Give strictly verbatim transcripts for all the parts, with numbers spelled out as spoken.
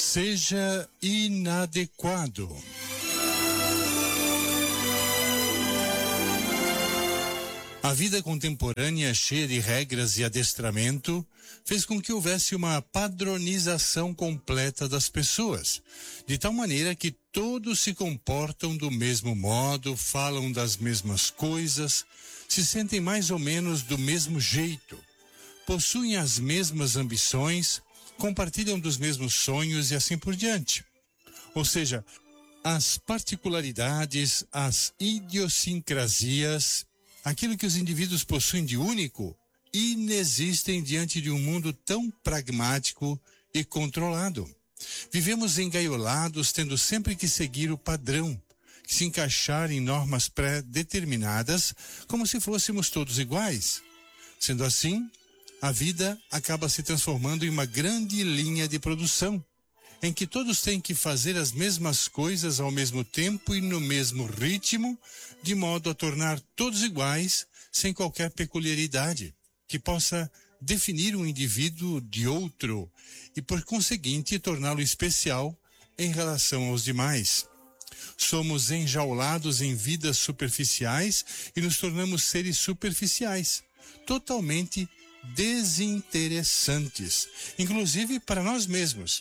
seja inadequado. A vida contemporânea, cheia de regras e adestramento, fez com que houvesse uma padronização completa das pessoas, de tal maneira que todos se comportam do mesmo modo, falam das mesmas coisas, se sentem mais ou menos do mesmo jeito, possuem as mesmas ambições, compartilham dos mesmos sonhos e assim por diante. Ou seja, as particularidades, as idiosincrasias, aquilo que os indivíduos possuem de único, inexistem diante de um mundo tão pragmático e controlado. Vivemos engaiolados, tendo sempre que seguir o padrão, que se encaixar em normas pré-determinadas, como se fôssemos todos iguais. Sendo assim, a vida acaba se transformando em uma grande linha de produção, em que todos têm que fazer as mesmas coisas ao mesmo tempo e no mesmo ritmo, de modo a tornar todos iguais, sem qualquer peculiaridade, que possa definir um indivíduo de outro e, por conseguinte, torná-lo especial em relação aos demais. Somos enjaulados em vidas superficiais e nos tornamos seres superficiais, totalmente desinteressantes, inclusive para nós mesmos.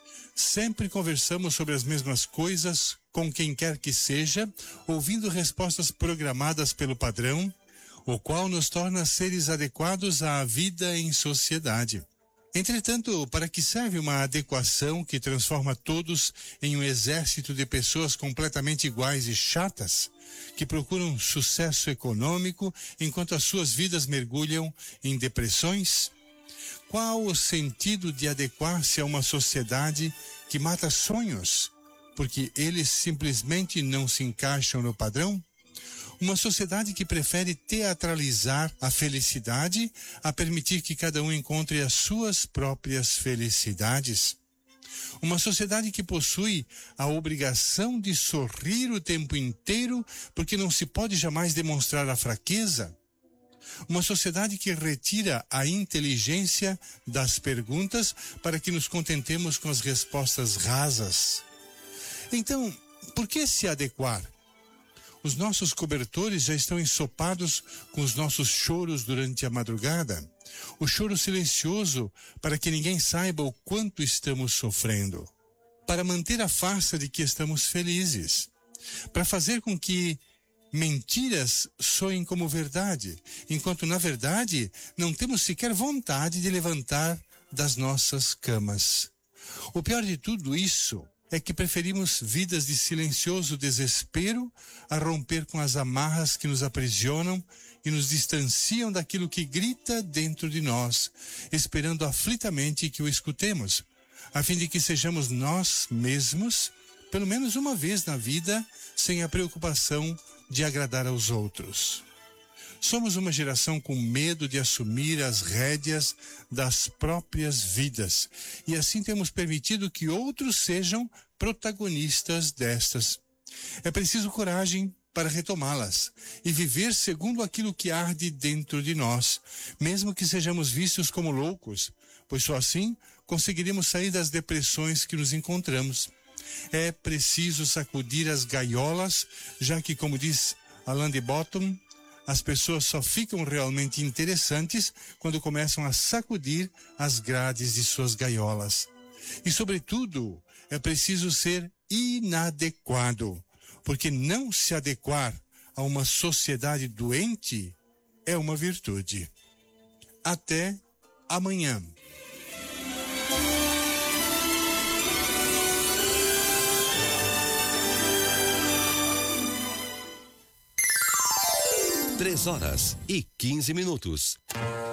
Sempre conversamos sobre as mesmas coisas com quem quer que seja, ouvindo respostas programadas pelo padrão, o qual nos torna seres adequados à vida em sociedade. Entretanto, para que serve uma adequação que transforma todos em um exército de pessoas completamente iguais e chatas, que procuram sucesso econômico enquanto as suas vidas mergulham em depressões? Qual o sentido de adequar-se a uma sociedade que mata sonhos, porque eles simplesmente não se encaixam no padrão? Uma sociedade que prefere teatralizar a felicidade a permitir que cada um encontre as suas próprias felicidades. Uma sociedade que possui a obrigação de sorrir o tempo inteiro porque não se pode jamais demonstrar a fraqueza. Uma sociedade que retira a inteligência das perguntas para que nos contentemos com as respostas rasas. Então, por que se adequar? Os nossos cobertores já estão ensopados com os nossos choros durante a madrugada. O choro silencioso para que ninguém saiba o quanto estamos sofrendo. Para manter a farsa de que estamos felizes. Para fazer com que mentiras soem como verdade, enquanto na verdade não temos sequer vontade de levantar das nossas camas. O pior de tudo isso é que preferimos vidas de silencioso desespero a romper com as amarras que nos aprisionam e nos distanciam daquilo que grita dentro de nós, esperando aflitamente que o escutemos, a fim de que sejamos nós mesmos, pelo menos uma vez na vida, sem a preocupação de agradar aos outros. Somos uma geração com medo de assumir as rédeas das próprias vidas e assim temos permitido que outros sejam protagonistas destas. É preciso coragem para retomá-las e viver segundo aquilo que arde dentro de nós, mesmo que sejamos vistos como loucos, pois só assim conseguiremos sair das depressões que nos encontramos. É preciso sacudir as gaiolas, já que, como diz Alain de Botton, as pessoas só ficam realmente interessantes quando começam a sacudir as grades de suas gaiolas. E, sobretudo, é preciso ser inadequado, porque não se adequar a uma sociedade doente é uma virtude. Até amanhã. Três horas e quinze minutos.